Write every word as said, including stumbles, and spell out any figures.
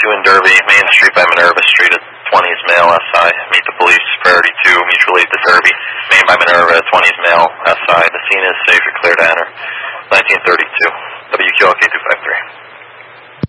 two in Derby, Main Street by Minerva Street at twenties male S I. Meet the police, priority two, mutual aid to Derby. Main by Minerva, twenties male S I. The scene is safe and clear to enter. nineteen thirty